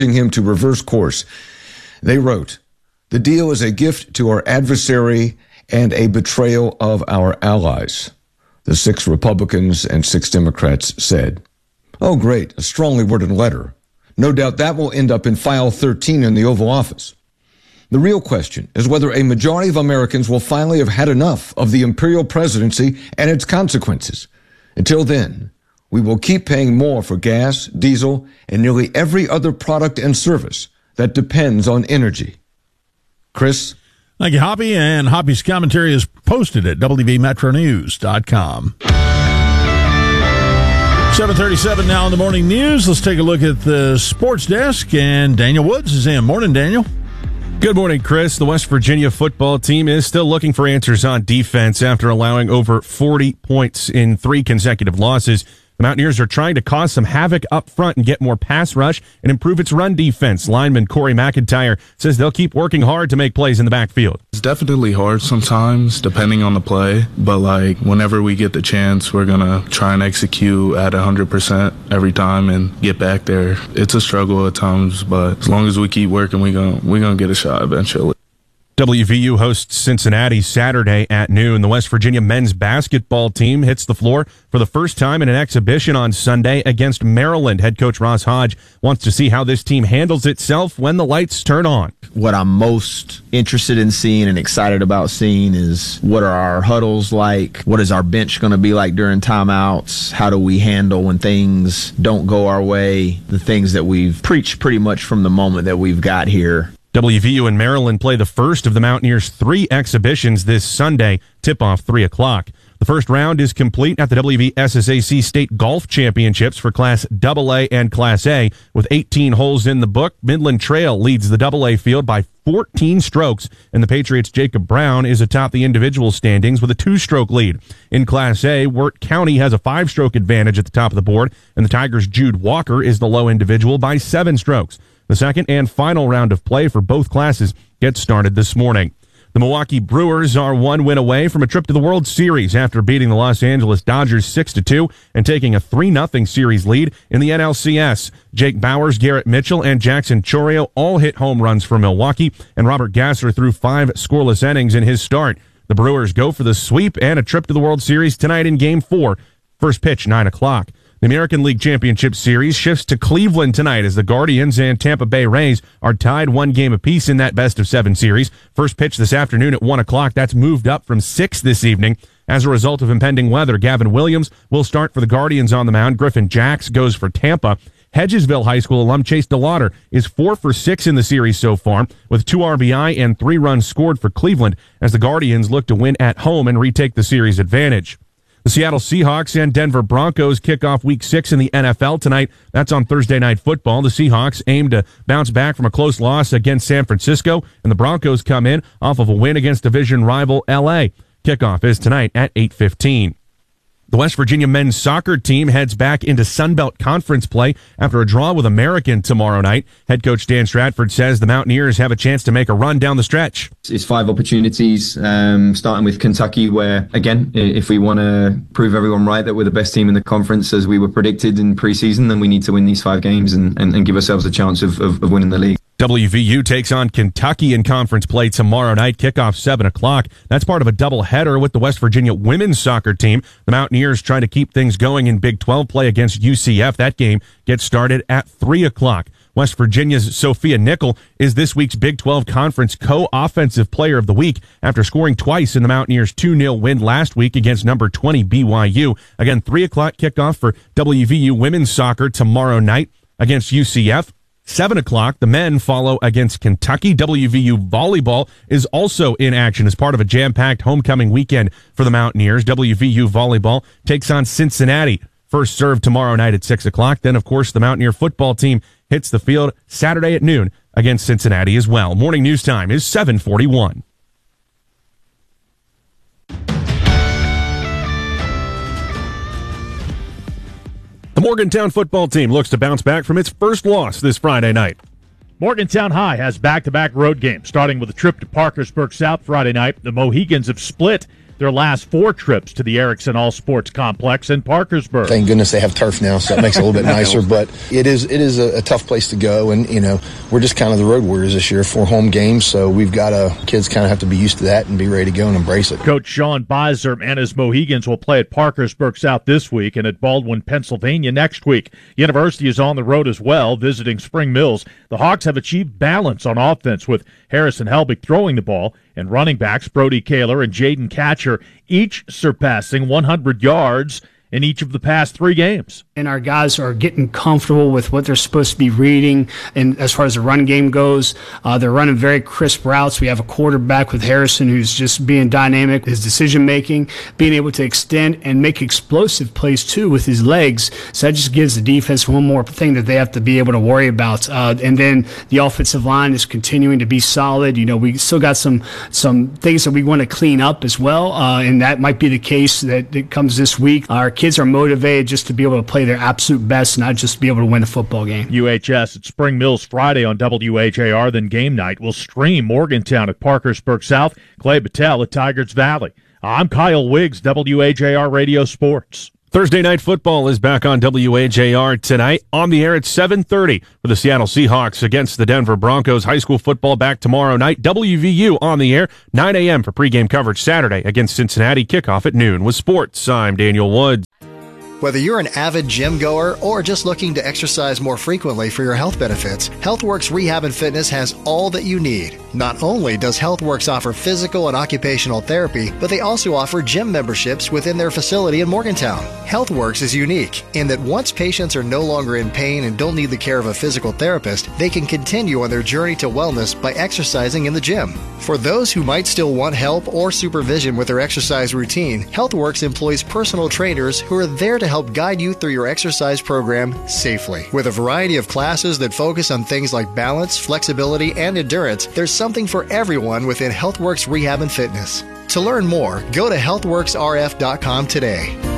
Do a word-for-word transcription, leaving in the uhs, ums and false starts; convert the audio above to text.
him to reverse course. They wrote, "The deal is a gift to our adversary and a betrayal of our allies." The six Republicans and six Democrats said, "Oh, great, a strongly worded letter. No doubt that will end up in file thirteen in the Oval Office." The real question is whether a majority of Americans will finally have had enough of the imperial presidency and its consequences. Until then, we will keep paying more for gas, diesel, and nearly every other product and service that depends on energy. Chris? Thank you, Hoppy. And Hoppy's commentary is posted at W V Metro News dot com. seven thirty-seven now in the morning news. Let's take a look at the sports desk. And Daniel Woods is in. Morning, Daniel. Good morning, Chris. The West Virginia football team is still looking for answers on defense after allowing over forty points in three consecutive losses. The Mountaineers are trying to cause some havoc up front and get more pass rush and improve its run defense. Lineman Corey McIntyre says they'll keep working hard to make plays in the backfield. It's definitely hard sometimes, depending on the play. But, like, whenever we get the chance, we're going to try and execute at one hundred percent every time and get back there. It's a struggle at times, but as long as we keep working, we're going we're gonna get a shot eventually. W V U hosts Cincinnati Saturday at noon. The West Virginia men's basketball team hits the floor for the first time in an exhibition on Sunday against Maryland. Head coach Ross Hodge wants to see how this team handles itself when the lights turn on. What I'm most interested in seeing and excited about seeing is what are our huddles like? What is our bench going to be like during timeouts? How do we handle when things don't go our way? The things that we've preached pretty much from the moment that we've got here. W V U and Maryland play the first of the Mountaineers' three exhibitions this Sunday, tip-off three o'clock. The first round is complete at the W V S S A C State Golf Championships for Class double A and Class A. With eighteen holes in the book, Midland Trail leads the double A field by fourteen strokes, and the Patriots' Jacob Brown is atop the individual standings with a two-stroke lead. In Class A, Wirt County has a five-stroke advantage at the top of the board, and the Tigers' Jude Walker is the low individual by seven strokes. The second and final round of play for both classes gets started this morning. The Milwaukee Brewers are one win away from a trip to the World Series after beating the Los Angeles Dodgers six to two and taking a three nothing series lead in the N L C S. Jake Bowers, Garrett Mitchell, and Jackson Chourio all hit home runs for Milwaukee, and Robert Gasser threw five scoreless innings in his start. The Brewers go for the sweep and a trip to the World Series tonight in Game four. First pitch, nine o'clock. The American League Championship Series shifts to Cleveland tonight as the Guardians and Tampa Bay Rays are tied one game apiece in that best-of-seven series. First pitch this afternoon at one o'clock. That's moved up from six this evening. As a result of impending weather, Gavin Williams will start for the Guardians on the mound. Griffin Jacks goes for Tampa. Hedgesville High School alum Chase DeLauder is four for six in the series so far, with two R B I and three runs scored for Cleveland as the Guardians look to win at home and retake the series advantage. The Seattle Seahawks and Denver Broncos kick off Week six in the N F L tonight. That's on Thursday Night Football. The Seahawks aim to bounce back from a close loss against San Francisco, and the Broncos come in off of a win against division rival L A. Kickoff is tonight at eight fifteen. The West Virginia men's soccer team heads back into Sunbelt Conference play after a draw with American tomorrow night. Head coach Dan Stratford says the Mountaineers have a chance to make a run down the stretch. It's five opportunities, um, starting with Kentucky, where, again, if we want to prove everyone right that we're the best team in the conference as we were predicted in preseason, then we need to win these five games and, and, and give ourselves a chance of, of, of winning the league. W V U takes on Kentucky in conference play tomorrow night, kickoff seven o'clock. That's part of a doubleheader with the West Virginia women's soccer team. The Mountaineers try to keep things going in Big twelve play against U C F. That game gets started at three o'clock. West Virginia's Sophia Nickel is this week's Big twelve Conference Co-Offensive Player of the Week after scoring twice in the Mountaineers' two nil win last week against number twenty B Y U. Again, three o'clock kickoff for W V U women's soccer tomorrow night against U C F. seven o'clock, the men follow against Kentucky. W V U volleyball is also in action as part of a jam-packed homecoming weekend for the Mountaineers. W V U volleyball takes on Cincinnati. First serve tomorrow night at six o'clock. Then, of course, the Mountaineer football team hits the field Saturday at noon against Cincinnati as well. Morning news time is seven forty-one. The Morgantown football team looks to bounce back from its first loss this Friday night. Morgantown High has back-to-back road games, starting with a trip to Parkersburg South Friday night. The Mohegans have split. their last four trips to the Erickson All Sports Complex in Parkersburg. Thank goodness they have turf now, so that makes it a little bit nicer. But it is it is a, a tough place to go, and you know we're just kind of the road warriors this year for home games. So we've got to kids kind of have to be used to that and be ready to go and embrace it. Coach Sean Beiser and his Mohegans will play at Parkersburg South this week and at Baldwin, Pennsylvania next week. University is on the road as well, visiting Spring Mills. The Hawks have achieved balance on offense with Harrison Helbig throwing the ball and running backs Brody Kaler and Jaden Catcher each surpassing one hundred yards in each of the past three games. And our guys are getting comfortable with what they're supposed to be reading. And as far as the run game goes, uh, they're running very crisp routes. We have a quarterback with Harrison who's just being dynamic, his decision-making, being able to extend and make explosive plays, too, with his legs. So that just gives the defense one more thing that they have to be able to worry about. Uh, and then the offensive line is continuing to be solid. You know, we still got some some things that we want to clean up as well, uh, and that might be the case that, that comes this week. Our kids are motivated just to be able to play their absolute best, not just be able to win a football game. U H S at Spring Mills Friday on W H A R, then game night will stream Morgantown at Parkersburg South, Clay Battelle at Tigers Valley. I'm Kyle Wiggs, W H A R Radio Sports. Thursday Night Football is back on W H A R tonight. On the air at seven thirty for the Seattle Seahawks against the Denver Broncos. High school football back tomorrow night. W V U on the air, nine a.m. for pregame coverage Saturday against Cincinnati. Kickoff at noon with sports. I'm Daniel Woods. Whether you're an avid gym goer or just looking to exercise more frequently for your health benefits, HealthWorks Rehab and Fitness has all that you need. Not only does HealthWorks offer physical and occupational therapy, but they also offer gym memberships within their facility in Morgantown. HealthWorks is unique in that once patients are no longer in pain and don't need the care of a physical therapist, they can continue on their journey to wellness by exercising in the gym. For those who might still want help or supervision with their exercise routine, HealthWorks employs personal trainers who are there to help guide you through your exercise program safely. With a variety of classes that focus on things like balance, flexibility, and endurance, there's something for everyone within HealthWorks Rehab and Fitness. To learn more, go to health works r f dot com today.